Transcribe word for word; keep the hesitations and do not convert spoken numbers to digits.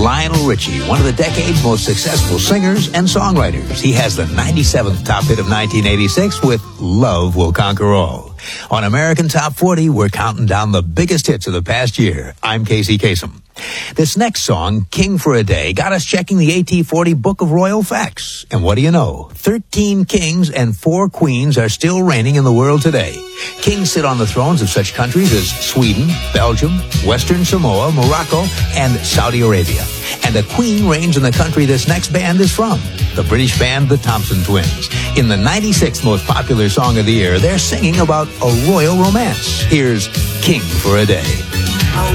Lionel Richie, one of the decade's most successful singers and songwriters. He has the ninety-seventh top hit of nineteen eighty-six with Love Will Conquer All. On American Top forty, we're counting down the biggest hits of the past year. I'm Casey Kasem. This next song, King for a Day, got us checking the A T forty Book of Royal Facts. And what do you know? Thirteen kings and four queens are still reigning in the world today. Kings sit on the thrones of such countries as Sweden, Belgium, Western Samoa, Morocco, and Saudi Arabia. And a queen reigns in the country this next band is from, the British band the Thompson Twins. In the ninety-sixth most popular song of the year, they're singing about a royal romance. Here's King for a Day.